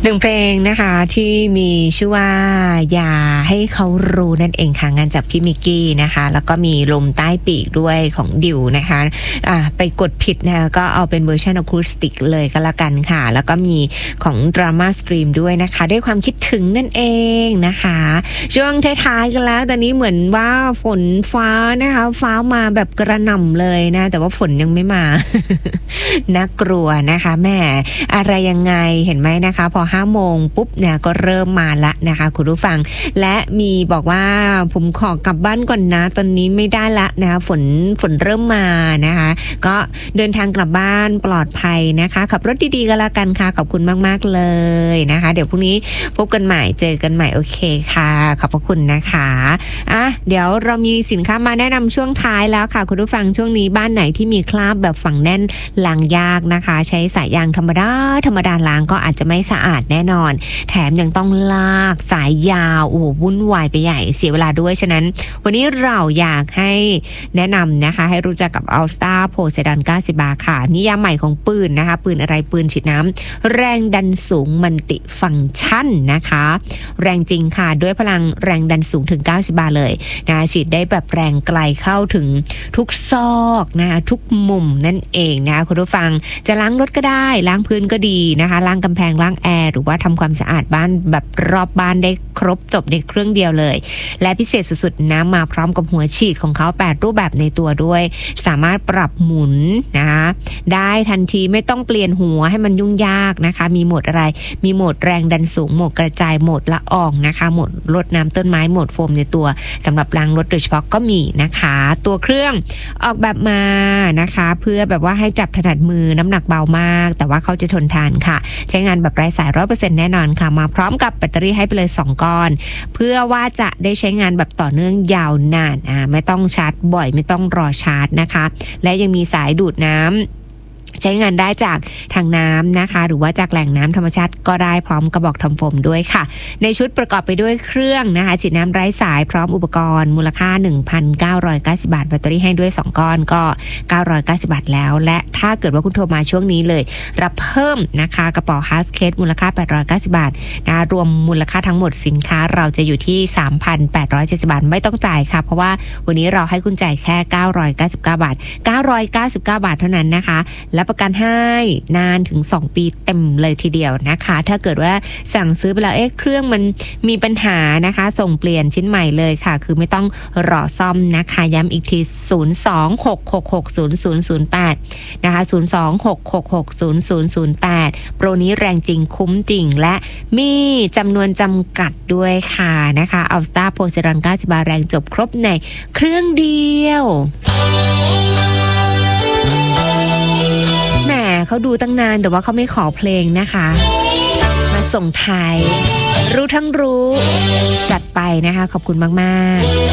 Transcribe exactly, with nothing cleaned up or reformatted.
หนึ่งเพลงนะคะที่มีชื่อว่าอย่าให้เขารู้นั่นเองค่ะงานจากพี่มิกกี้นะคะแล้วก็มีลมใต้ปีกด้วยของดิวนะคะอ่าไปกดผิดนะคะก็เอาเป็นเวอร์ชันอะคูสติกเลยก็แล้วกันค่ะแล้วก็มีของดราม่าสตรีมด้วยนะคะด้วยความคิดถึงนั่นเองนะคะช่วงท้ายๆกันแล้วตอนนี้เหมือนว่าฝนฟ้านะคะฟ้ามาแบบกระหน่ำเลยนะแต่ว่าฝนยังไม่มา น่ากลัวนะคะแม่อะไรยังไงเห็นไหมนะคะพอห้าโมงปุ๊บเนี่ยก็เริ่มมาละนะคะคุณผู้ฟังและมีบอกว่าผมขอกลับบ้านก่อนนะตอนนี้ไม่ได้ละนะคะฝนฝนเริ่มมานะคะก็เดินทางกลับบ้านปลอดภัยนะคะขับรถดีๆก็แล้วกันค่ะขอบคุณมากๆเลยนะคะเดี๋ยวพรุ่งนี้พบกันใหม่เจอกันใหม่โอเคค่ะขอบพระคุณนะคะอ่ะเดี๋ยวเรามีสินค้ามาแนะนำช่วงท้ายแล้วค่ะคุณผู้ฟังช่วงนี้บ้านไหนที่มีคราบแบบฝังแน่นล้างยากนะคะใช้สายยางธรรมดาธรรมดาล้างก็อาจจะไม่สะอาดแน่นอนแถมยังต้องลากสายยาวโอ้โหวุ่นวายไปใหญ่เสียเวลาด้วยฉะนั้นวันนี้เราอยากให้แนะนำนะคะให้รู้จักกับ All-Star Poseidon เก้าสิบ บาร์ค่ะนิยามใหม่ของปืนนะคะปืนอะไรปืนฉีดน้ำแรงดันสูงมัลติฟังก์ชันนะคะแรงจริงค่ะด้วยพลังแรงดันสูงถึงเก้าสิบ บาร์เลยนะฉีดได้แบบแรงไกลเข้าถึงทุกซอกนะคะทุกมุมนั่นเองนะคะคุณผู้ฟังจะล้างรถก็ได้ล้างพื้นก็ดีนะคะล้างกำแพงล้างแอร์หรือว่าทำความสะอาดบ้านแบบรอบบ้านได้ครบจบในเครื่องเดียวเลยและพิเศษสุดๆนะมาพร้อมกับหัวฉีดของเขาแปดรูปแบบในตัวด้วยสามารถปรับหมุนนะคะได้ทันทีไม่ต้องเปลี่ยนหัวให้มันยุ่งยากนะคะมีโหมดอะไรมีโหมดแรงดันสูงโหมดกระจายโหมดละอองนะคะโหมดรดน้ำต้นไม้โหมดโฟมในตัวสำหรับล้างรถโดยเฉพาะก็มีนะคะตัวเครื่องออกแบบมานะคะเพื่อแบบว่าให้จับถนัดมือน้ำหนักเบามากแต่ว่าเขาจะทนทานค่ะใช้งานแบบไร้สาย ร้อยเปอร์เซ็นต์ แน่นอนค่ะมาพร้อมกับแบตเตอรี่ให้ไปเลยสองก้อนเพื่อว่าจะได้ใช้งานแบบต่อเนื่องยาวนานอ่าไม่ต้องชาร์จบ่อยไม่ต้องรอชาร์จนะคะและยังมีสายดูดน้ำใช้งานได้จากทางน้ำนะคะหรือว่าจากแหล่งน้ำธรรมชาติก็ได้พร้อมกระบอกทำโฟมด้วยค่ะในชุดประกอบไปด้วยเครื่องนะคะฉีดน้ำไร้สายพร้อมอุปกรณ์มูลค่า หนึ่งพันเก้าร้อยเก้าสิบ บาทแบตเตอรี่ให้ด้วยสองก้อนก็เก้าร้อยเก้าสิบ บาทแล้วและถ้าเกิดว่าคุณโทรมาช่วงนี้เลยรับเพิ่มนะคะกระเป๋าฮาร์ดเคสมูลค่าแปดร้อยเก้าสิบ บาทนะรวมมูลค่าทั้งหมดสินค้าเราจะอยู่ที่ สามพันแปดร้อยเจ็ดสิบ บาทไม่ต้องจ่ายค่ะเพราะว่าวันนี้เราให้คุณจ่ายแค่เก้าร้อยเก้าสิบเก้า บาทเก้าร้อยเก้าสิบเก้า บาทเท่านั้นนะคะและประกันให้นานถึงสองปีเต็มเลยทีเดียวนะคะถ้าเกิดว่าสั่งซื้อไปแล้วเอ๊ะเครื่องมันมีปัญหานะคะส่งเปลี่ยนชิ้นใหม่เลยค่ะคือไม่ต้องรอซ่อมนะคะย้ำอีกทีศูนย์ สอง หก หก หก ศูนย์ ศูนย์ ศูนย์ แปดนะคะศูนย์ สอง หก หก หก ศูนย์ ศูนย์ ศูนย์ แปดโปรนี้แรงจริงคุ้มจริงและมีจำนวนจำกัดด้วยค่ะนะคะ All-Star Poseidon เก้าสิบ บาร์แรงจบครบในเครื่องเดียวเขาดูตั้งนานแต่ว่าเขาไม่ขอเพลงนะคะมาส่งท้ายรู้ทั้งรู้จัดไปนะคะขอบคุณมากๆ